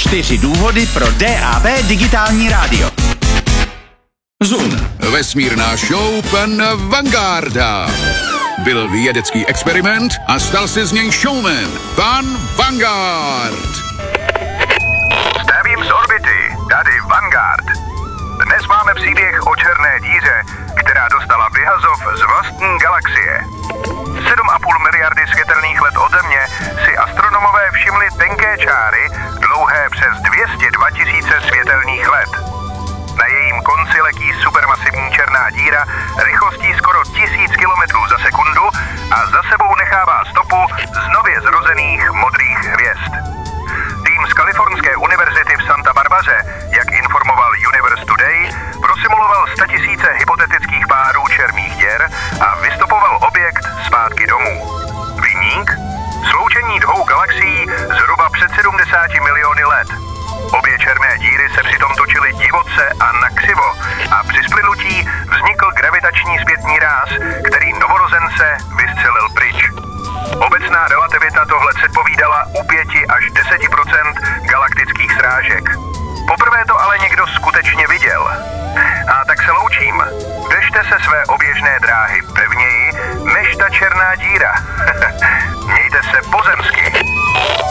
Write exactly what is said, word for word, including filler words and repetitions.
Čtyři důvody pro D A B digitální rádio. Zoom. Vesmírná show pana Vangarda. Byl vědecký experiment a stal se z něj showman. Pan Vanguard. Zdravím z orbity, tady Vanguard. Dnes máme příběh o černé díře, která dostala vyhazov z vlastní galaxie. sedm a půl miliardy světelných let od Země si astronomové všimli tenké čáry dlouhé přes dvě stě dva tisíce světelných let. Na jejím konci letí supermasivní černá díra rychlostí skoro tisíc kilometrů za sekundu a za sebou nechává stopu z nově zrozených modrých hvězd. Tým z Kalifornské univerzity v Santa Barbaře, jak informoval Universe Today, prosimuloval statisíce hypotetických párů černých děr a vystopoval objekt zpátky domů. Viník? Sloučení dvou galaxií zhruba před sedmdesáti miliony let. Obě černé díry se přitom točily divoce a nakřivo a při splynutí vznikl gravitační zpětný ráz, který novorozence vystřelil pryč. Obecná relativita tohle předpovídala u pěti až deseti procent galaktických srážek. Poprvé to ale někdo skutečně viděl. A tak se loučím. Držte se své oběžné dráhy pevněji než ta černá díra. Mějte se pozemsky.